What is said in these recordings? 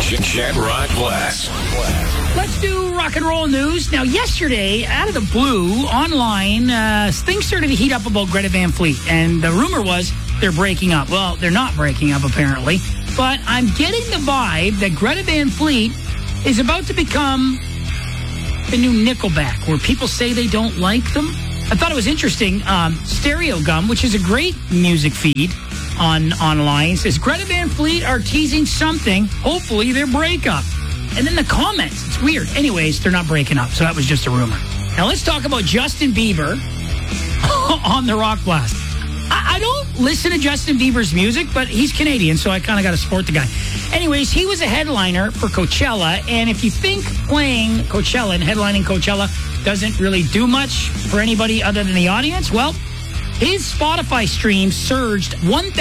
Jet Rock Blast. Let's do rock and roll news. Now, yesterday, out of the blue, online, things started to heat up about Greta Van Fleet. And the rumor was they're breaking up. Well, they're not breaking up, apparently. But I'm getting the vibe that Greta Van Fleet is about to become the new Nickelback, where people say they don't like them. I thought it was interesting. Stereo Gum, which is a great music feed online, says Greta Van Fleet are teasing something, hopefully their breakup. And then the comments, it's weird. Anyways, they're not breaking up, so that was just a rumor. Now let's talk about Justin Bieber on the Rock Blast. I don't listen to Justin Bieber's music, but he's Canadian, so I kind of got to support the guy. Anyways, he was a headliner for Coachella, and if you think playing Coachella and headlining Coachella doesn't really do much for anybody other than the audience, well, his Spotify streams surged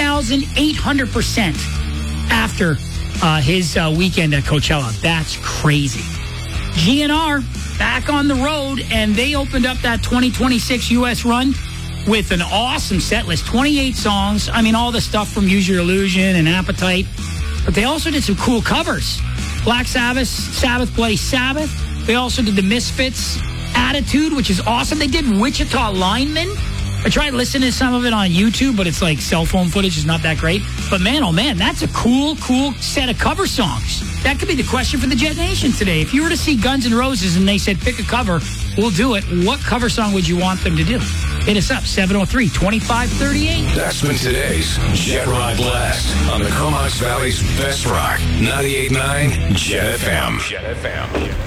1,800% after his weekend at Coachella. That's crazy. GNR back on the road, and they opened up that 2026 U.S. run with an awesome set list, 28 songs. I mean, all the stuff from Use Your Illusion and Appetite. But they also did some cool covers. Black Sabbath plays Sabbath. They also did the Misfits, Attitude, which is awesome. They did Wichita Lineman. I tried listening to some of it on YouTube, but it's like cell phone footage. It's not that great. But man, oh man, that's a cool set of cover songs. That could be the question for the Jet Nation today. If you were to see Guns N' Roses and they said, pick a cover, we'll do it. What cover song would you want them to do? Hit us up, 703-2538. That's been today's Jet Rock Blast on the Comox Valley's best rock, 98.9 Jet FM. Jet FM.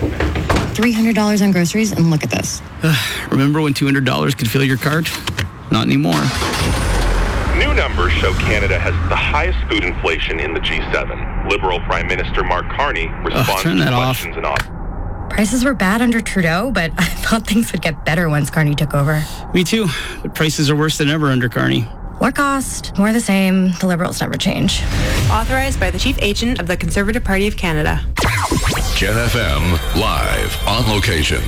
$300 on groceries, and look at this. Remember when $200 could fill your cart? Not anymore. New numbers show Canada has the highest food inflation in the G7. Liberal Prime Minister Mark Carney responds turn to that questions and Prices were bad under Trudeau, but I thought things would get better once Carney took over. Me too, but prices are worse than ever under Carney. More cost, more the same. The Liberals never change. Authorized by the Chief Agent of the Conservative Party of Canada. Jet FM, live on location.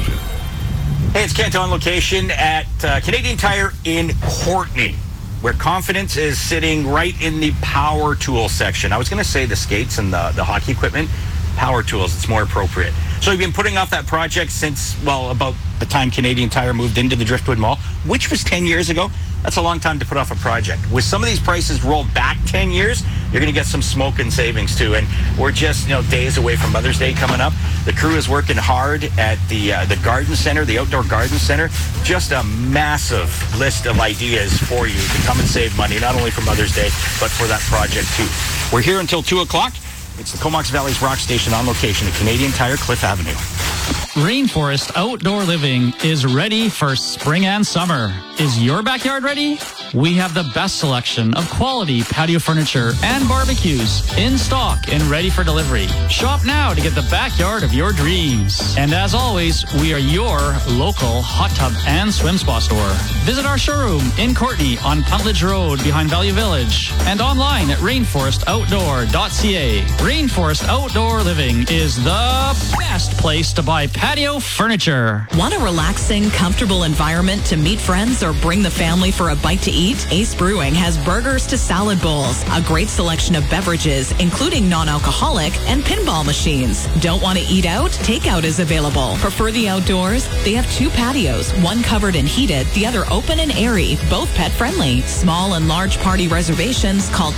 Hey, it's Kent on location at Canadian Tire in Courtenay, where confidence is sitting right in the power tool section. I was going to say the skates and the hockey equipment. Power tools, it's more appropriate. So you've been putting off that project since, well, about the time Canadian Tire moved into the Driftwood Mall, which was 10 years ago. That's a long time to put off a project. With some of these prices rolled back 10 years, you're going to get some smoking savings too. And we're just, days away from Mother's Day coming up. The crew is working hard at the garden center, the outdoor garden center. Just a massive list of ideas for you to come and save money, not only for Mother's Day, but for that project too. We're here until 2 o'clock. It's the Comox Valley's Rock Station on location at Canadian Tire, Cliff Avenue. Rainforest Outdoor Living is ready for spring and summer. Is your backyard ready? We have the best selection of quality patio furniture and barbecues in stock and ready for delivery. Shop now to get the backyard of your dreams. And as always, we are your local hot tub and swim spa store. Visit our showroom in Courtenay on Puntledge Road behind Value Village and online at rainforestoutdoor.ca. Rainforest Outdoor Living is the best place to buy patio furniture. Want a relaxing, comfortable environment to meet friends or bring the family for a bite to eat? Ace Brewing has burgers to salad bowls, a great selection of beverages, including non-alcoholic, and pinball machines. Don't want to eat out? Takeout is available. Prefer the outdoors? They have 2 patios, one covered and heated, the other open and airy, both pet-friendly. Small and large party reservations, call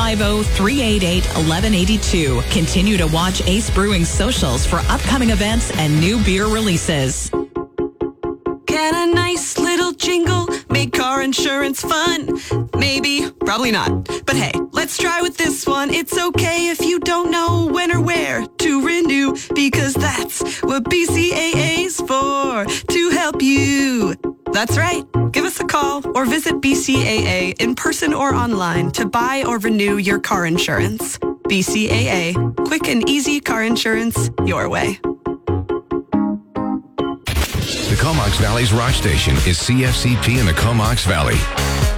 250-388-1182. Continue to watch Ace Brewing's socials for upcoming events and new beer releases. Can a nice little jingle make car insurance fun? Maybe, probably not. But hey, let's try with this one. It's okay if you don't know when or where to renew, because that's what BCAA's for, to help you. That's right. Give us a call or visit BCAA in person or online to buy or renew your car insurance. BCAA. Quick and easy car insurance your way. The Comox Valley's Rock Station is CFCP in the Comox Valley.